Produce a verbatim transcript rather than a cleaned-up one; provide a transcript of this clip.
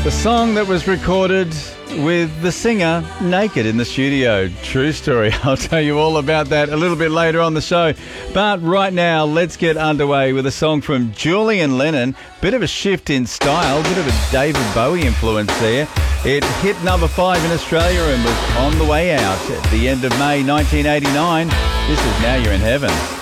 The song that was recorded with the singer naked in the studio. True story. I'll tell you all about that a little bit later on the show. But right now, let's get underway with a song from Julian Lennon. Bit of a shift in style, bit of a David Bowie influence there. It hit number five in Australia and was on the way out at the end of May nineteen eighty-nine. This is Now You're in Heaven.